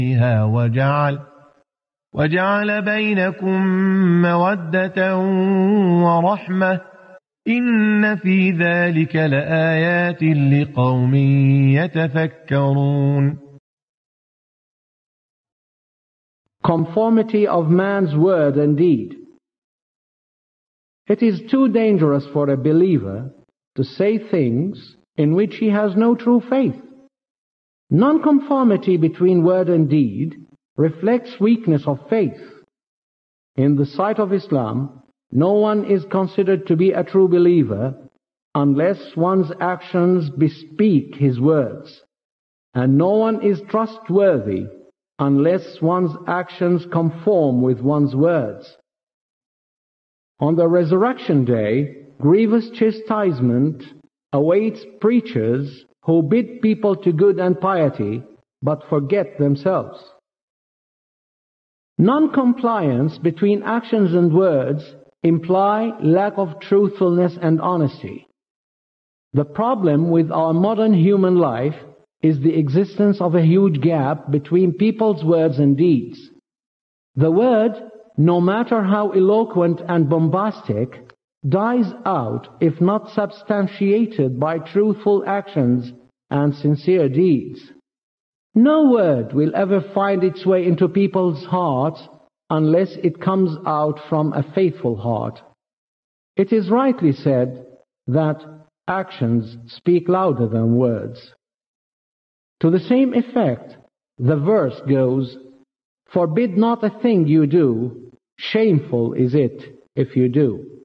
وجعل بينكم مودة ورحمة إن في ذلك لآيات لقوم يتفكرون. Conformity of man's word and deed. It is too dangerous for a believer to say things in which he has no true faith. Nonconformity between word and deed reflects weakness of faith. In the sight of Islam, no one is considered to be a true believer unless one's actions bespeak his words, and no one is trustworthy unless one's actions conform with one's words. On the resurrection day, grievous chastisement awaits preachers who bid people to good and piety, but forget themselves. Non-compliance between actions and words imply lack of truthfulness and honesty. The problem with our modern human life is the existence of a huge gap between people's words and deeds. The word, no matter how eloquent and bombastic, dies out if not substantiated by truthful actions and sincere deeds. No word will ever find its way into people's hearts unless it comes out from a faithful heart. It is rightly said that actions speak louder than words. To the same effect, the verse goes, "Forbid not a thing you do, shameful is it if you do."